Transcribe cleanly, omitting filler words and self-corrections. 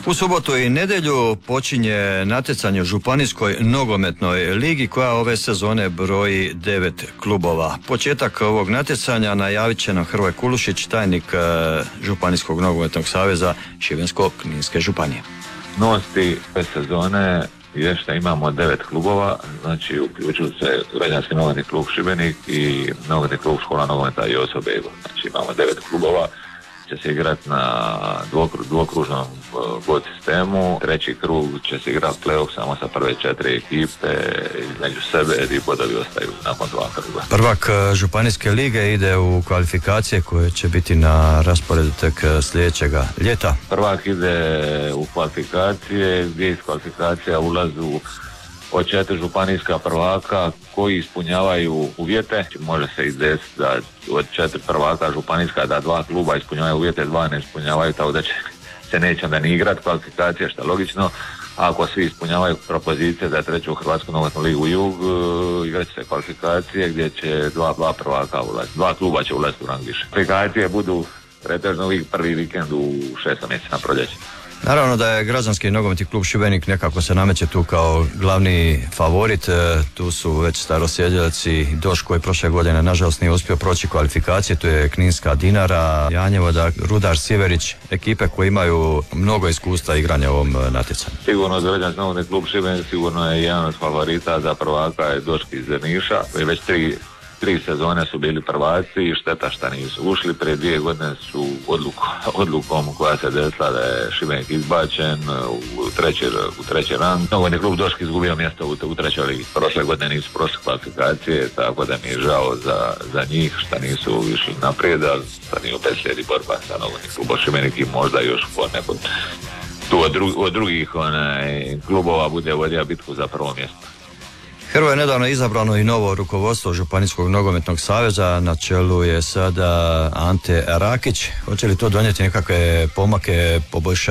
U subotu i nedjelju počinje natjecanje u Županijskoj nogometnoj ligi koja ove sezone broji 9 klubova. Početak ovog natjecanja najavit će nam Hrvoje Kulušić, tajnik Županijskog nogometnog saveza Šibensko-kninske županije. Novosti ove sezone je što imamo 9 klubova, znači uključuju se Građanski nogometni klub Šibenik i nogometni klub Škola nogometa Joso Bego. Znači imamo 9 klubova, će se igrati na dvokružnom bod sistemu. Treći krug će se igrati play-off samo sa prve 4 ekipe između sebe i bodovi ostaju nakon 2 kruga. Prvak Županijske lige ide u kvalifikacije koje će biti na rasporedu tek sljedećega ljeta. Prvak ide u kvalifikacije gdje iz kvalifikacija ulazu od 4 županijska prvaka koji ispunjavaju uvjete. Može se i desiti da od 4 prvaka županijska da 2 kluba ispunjavaju uvjete, 2 ne ispunjavaju, tako da se neće onda ni igrati kvalifikacije, što je logično. Ako svi ispunjavaju propozicije za treću Hrvatsku nogometnu ligu Jug, igrat će se kvalifikacije gdje će 2 prvaka ulaziti. 2 kluba će ulaziti u rang više. Kvalifikacije budu pretežno prvi vikend u 6. mjesecu na proljeće. Naravno da je Građanski nogometni klub Šibenik nekako se nameće tu kao glavni favorit. Tu su već starosjedjelci Doš koji prošle godine nažalost nije uspio proći kvalifikacije. Tu je Kninska Dinara, Janjevo, Rudar, Sjeverić, ekipe koje imaju mnogo iskustva igranja u ovom natjecanju. Sigurno za Građanski nogometni klub Šibenik sigurno je jedan od favorita za prvaka je Doški iz Drniša koji već 3 sezone su bili prvaci i šteta šta nisu ušli. Prije 2 godine su odlukom koja se desila da je Šibenik izbačen u treći rang. Nogometni klub Doški izgubio mjesto u trećoj ligi. Prošle godine nisu prošle kvalifikacije, tako da mi je žao za njih šta nisu išli naprijed, ali sad nije opet slijedi borba sa nogometnim klubom Šibenik i možda još po nekom tu od drugih klubova bude vodija bitku za prvo mjesto. Hrvoje je nedavno izabrano i novo rukovodstvo Županijskog nogometnog saveza, na čelu je sada Ante Rakić. Hoće li to donijeti nekakve pomake, poboljšanja